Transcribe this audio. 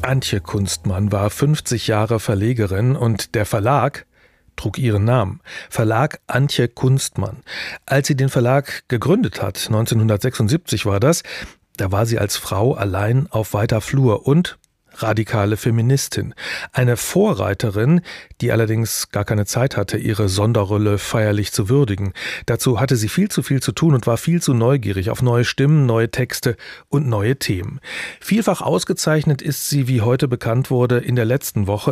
Antje Kunstmann war 50 Jahre Verlegerin und der Verlag trug ihren Namen. Verlag Antje Kunstmann. Als sie den Verlag gegründet hat, 1976 war das, da war sie als Frau allein auf weiter Flur und radikale Feministin. Eine Vorreiterin, die allerdings gar keine Zeit hatte, ihre Sonderrolle feierlich zu würdigen. Dazu hatte sie viel zu tun und war viel zu neugierig auf neue Stimmen, neue Texte und neue Themen. Vielfach ausgezeichnet ist sie, wie heute bekannt wurde, in der letzten Woche